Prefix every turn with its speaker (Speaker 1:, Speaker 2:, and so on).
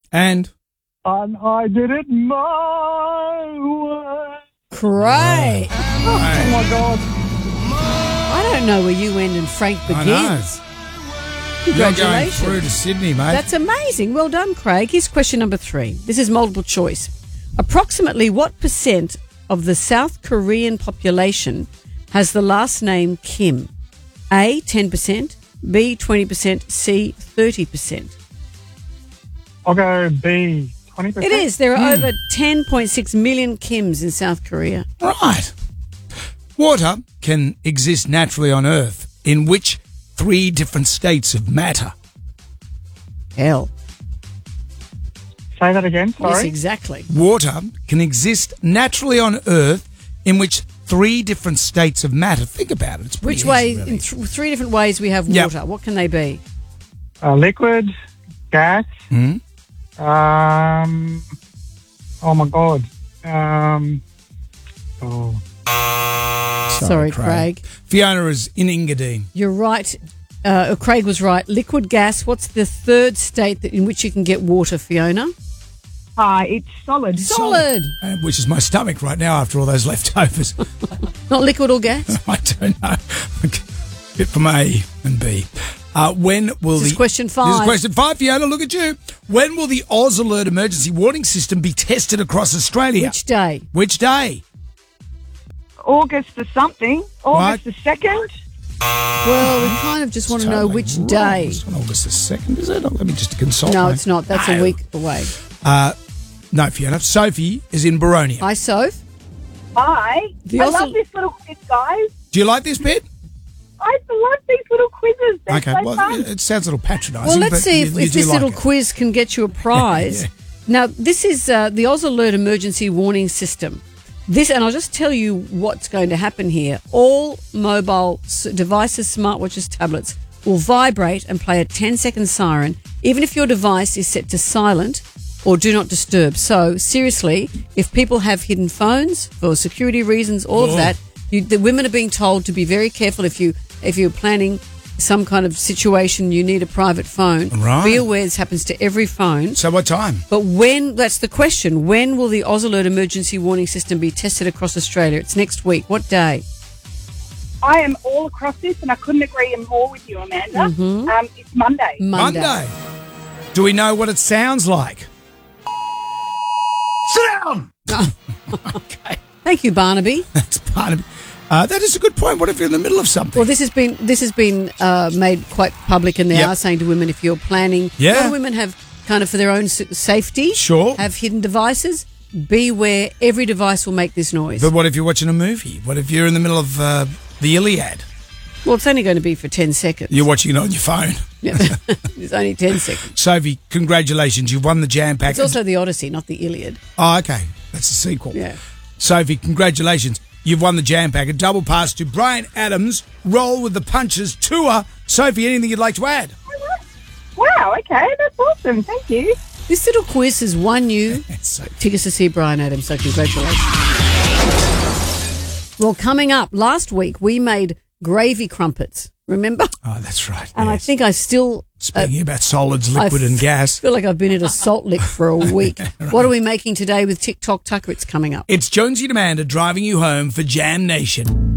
Speaker 1: And
Speaker 2: I did it my way.
Speaker 3: Craig.
Speaker 2: Oh, my God.
Speaker 3: I don't know where you end and Frank
Speaker 1: I
Speaker 3: begins.
Speaker 1: know.
Speaker 3: Congratulations.
Speaker 1: You're going through to Sydney, mate.
Speaker 3: That's amazing. Well done, Craig. Here's question number 3. This is multiple choice. Approximately what percent of the South Korean population has the last name Kim? A, 10%, B, 20%, C, 30%.
Speaker 2: I'll go B, 20%.
Speaker 3: It is. There are over 10.6 million Kims in South Korea.
Speaker 1: Right. Water can exist naturally on Earth in which 3 different states of matter?
Speaker 3: Hell.
Speaker 2: Say that again, sorry.
Speaker 3: Yes, exactly.
Speaker 1: Water can exist naturally on Earth in which 3 different states of matter. Think about it. It's pretty
Speaker 3: Which way?
Speaker 1: easy, really.
Speaker 3: In 3 different ways we have
Speaker 1: Yep.
Speaker 3: water. What can they be?
Speaker 2: Liquid, gas.
Speaker 1: Hmm?
Speaker 2: Oh, my God.
Speaker 3: Sorry, Craig.
Speaker 1: Fiona is in Engadine.
Speaker 3: You're right. Craig was right. Liquid gas. What's the 3rd state in which you can get water, Fiona?
Speaker 4: It's solid.
Speaker 3: Solid.
Speaker 1: Which is my stomach right now after all those leftovers.
Speaker 3: Not liquid or gas?
Speaker 1: I don't know. Bit from A and B. When will
Speaker 3: This is question 5.
Speaker 1: This is question 5, Fiona. Look at you. When will the Oz Alert emergency warning system be tested across Australia?
Speaker 3: Which day?
Speaker 1: Which day?
Speaker 4: August the something. August the 2nd.
Speaker 3: Well, we kind of just want to know
Speaker 1: Totally
Speaker 3: which
Speaker 1: wrong.
Speaker 3: day.
Speaker 1: It's on August the 2nd, is it? Let me just consult.
Speaker 3: No,
Speaker 1: my-
Speaker 3: it's not. That's a
Speaker 1: No.
Speaker 3: week away.
Speaker 1: No, Fiona. Sophie is in Baronia.
Speaker 3: Hi, Soph.
Speaker 4: Hi.
Speaker 3: The
Speaker 4: I
Speaker 3: Oz-
Speaker 4: love this little quiz, guys.
Speaker 1: Do you like this bit?
Speaker 4: I love these little quizzes. They're
Speaker 1: Okay,
Speaker 4: so
Speaker 1: well,
Speaker 4: fun.
Speaker 1: it sounds a little patronising.
Speaker 3: Well, let's
Speaker 1: but
Speaker 3: see
Speaker 1: you
Speaker 3: if
Speaker 1: do
Speaker 3: this
Speaker 1: like
Speaker 3: little
Speaker 1: it.
Speaker 3: quiz can get you a prize.
Speaker 1: Yeah.
Speaker 3: Now, this is the Oz Alert emergency warning system. And I'll just tell you what's going to happen here. All mobile devices, smartwatches, tablets will vibrate and play a 10-second siren, even if your device is set to silent or do not disturb. So, seriously, if people have hidden phones for security reasons, all of that, the women are being told to be very careful if you're planning some kind of situation, you need a private phone.
Speaker 1: Right.
Speaker 3: Be aware this happens to every phone.
Speaker 1: So what time?
Speaker 3: But that's the question. When will the Oz Alert emergency warning system be tested across Australia? It's next week. What day?
Speaker 4: I am all across this, and I couldn't agree more with you, Amanda. It's Monday.
Speaker 3: Monday.
Speaker 1: Do we know what it sounds like? Sit down! Okay.
Speaker 3: Thank you, Barnaby.
Speaker 1: That's part of it. That is a good point. What if you're in the middle of something?
Speaker 3: Well, this has been made quite public, and they
Speaker 1: Yep.
Speaker 3: are saying to women, if you're planning,
Speaker 1: Yeah.
Speaker 3: a lot of women have kind of for their own safety,
Speaker 1: Sure.
Speaker 3: have hidden devices. Beware, every device will make this noise.
Speaker 1: But what if you're watching a movie? What if you're in the middle of the Iliad?
Speaker 3: Well, it's only going to be for 10 seconds.
Speaker 1: You're watching it on your phone.
Speaker 3: It's only 10 seconds.
Speaker 1: Sophie, congratulations. You've won the jam pack.
Speaker 3: It's also the Odyssey, not the Iliad.
Speaker 1: Oh, okay. That's the sequel.
Speaker 3: Yeah.
Speaker 1: Sophie, congratulations. You've won the jam pack. A double pass to Brian Adams' Roll with the Punches tour. Sophie, anything you'd like to add?
Speaker 4: Wow, okay, that's awesome. Thank you.
Speaker 3: This little quiz has won you tickets to see Brian Adams, so congratulations. Well, coming up, last week we made gravy crumpets, remember?
Speaker 1: Oh, that's right.
Speaker 3: And I
Speaker 1: yes.
Speaker 3: think I still
Speaker 1: Speaking about solids, liquid and gas.
Speaker 3: feel like I've been at a salt lick for a week. What are we making today with TikTok Tucker? It's coming up.
Speaker 1: It's Jonesy and Amanda driving you home for Jam Nation.